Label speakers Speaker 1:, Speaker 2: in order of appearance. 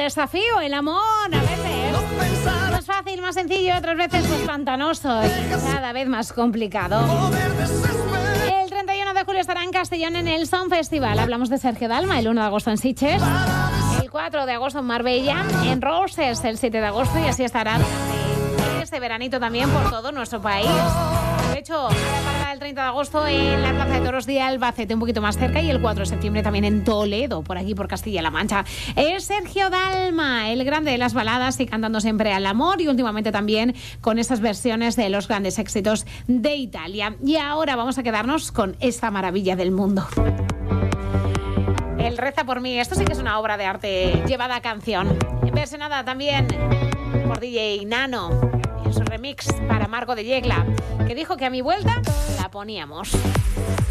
Speaker 1: desafío, el amor, a veces más fácil, más sencillo, otras veces pues pantanoso y cada vez más complicado. El 31 de julio estará en Castellón en el Sound Festival. Hablamos de Sergio Dalma, el 1 de agosto en Sitges, el 4 de agosto en Marbella, en Roses el 7 de agosto y así estará este veranito también por todo nuestro país. De hecho, para el 30 de agosto en la Plaza de Toros de Albacete, un poquito más cerca, y el 4 de septiembre también en Toledo, por aquí por Castilla-La Mancha. Es Sergio Dalma, el grande de las baladas y cantando siempre al amor y últimamente también con estas versiones de los grandes éxitos de Italia. Y ahora vamos a quedarnos con esta maravilla del mundo. El Reza por mí, esto sí que es una obra de arte llevada a canción. Versionada también por DJ Nano en su remix para Marco de Yegla, que dijo que a mi vuelta la poníamos.